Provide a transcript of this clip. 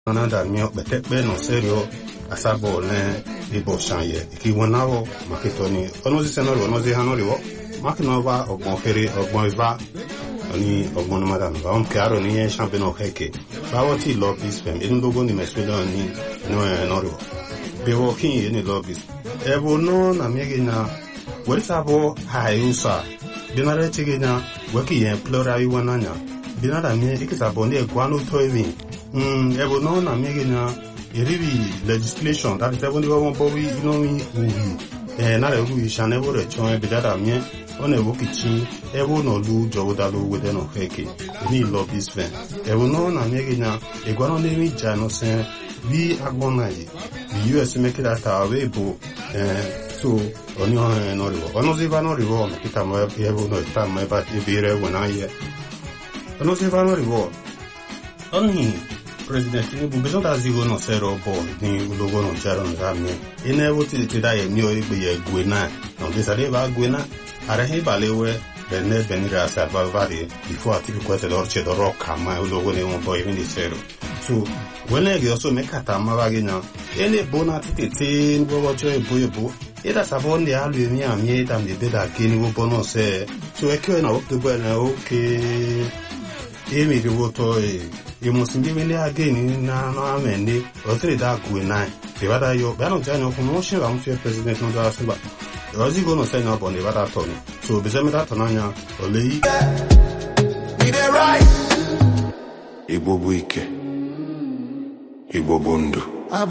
Nada mio betekbe no serio asabo ne ibo shanye ki wonawo maketoni ono siseno ono ze hanori wo makinova ogbon fere ogbon iva oni ogbon madam ba on karo ni champion heke ba woti lobbies fem in dogo ni meswelo ni no ro be working in lobbies evo no na megina welsabo hayusa binare tigina weki en plural wananya binara mi ikisabo ni egwanu toivin evo no na megina iribi legislation that is even one bowi inomi uhi na le ru isha never return bidara mi on evo kichi evo no lu jowodalu wede no heke ni lobbies fen evo no na megina egwanu ni mi jano sen bi agbona yi the US make that away bo so onyo no rivo ono ziva no rivo kita mo evo no ta mo ba ibire wona ye ono ziva no rivo oni President Tinubu beso da zigo no sero bo ni ulogo no jaro no zamne ine wo ti da ye mi ori gbe ye gwena no de sare ba gwena ara he balewe benne benira sa ba vari before ati ko se lor che do roka ma ulogo ne un po even di sero so when I also make a tamagina ene bona titi ngo jo ebo ida sabon de alu mi amie tam de da kini wo bono se so e ko na okto bo na okay emi de wo to you must give me again na no amende o three da ku na e bada yo ba no janyo ko no shira am fe president no da so ba rozi go no say na bon e bada to ni so be se me da to na nya o le yi we dey right Igbo bu ike Igbo bu ndụ